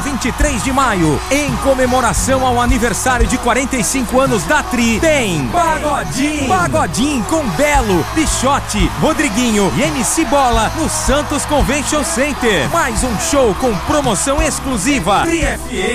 23 de maio, em comemoração ao aniversário de 45 anos da Tri, tem Pagodinho! Pagodinho com Belo, Bichote, Rodriguinho e MC Bola no Santos Convention Center. Mais um show com promoção exclusiva. Tri FM.